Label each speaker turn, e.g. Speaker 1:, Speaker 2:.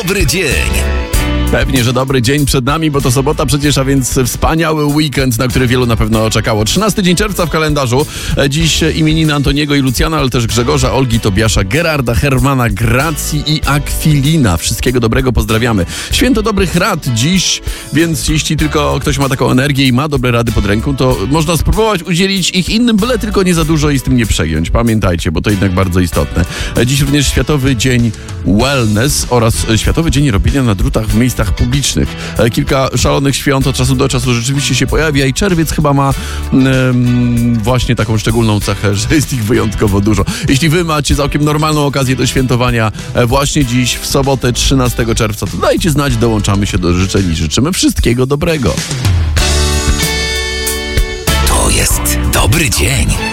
Speaker 1: dobry dzień.
Speaker 2: Pewnie, że dobry dzień przed nami, bo to sobota przecież, a więc wspaniały weekend, na który wielu na pewno czekało. 13 dzień czerwca w kalendarzu. Dziś imieniny Antoniego i Lucjana, ale też Grzegorza, Olgi, Tobiasza, Gerarda, Hermana, Gracji i Akwilina. Wszystkiego dobrego, pozdrawiamy. Święto dobrych rad dziś, więc jeśli tylko ktoś ma taką energię i ma dobre rady pod ręką, to można spróbować udzielić ich innym, byle tylko nie za dużo i z tym nie przegiąć. Pamiętajcie, bo to jednak bardzo istotne. Dziś również Światowy Dzień Wellness oraz Światowy Dzień Robienia na drutach w miejscach publicznych. Kilka szalonych świąt od czasu do czasu rzeczywiście się pojawia i czerwiec chyba ma właśnie taką szczególną cechę, że jest ich wyjątkowo dużo. Jeśli wy macie całkiem normalną okazję do świętowania właśnie dziś, w sobotę 13 czerwca, to dajcie znać, dołączamy się do życzeń i życzymy wszystkiego dobrego.
Speaker 1: To jest dobry dzień.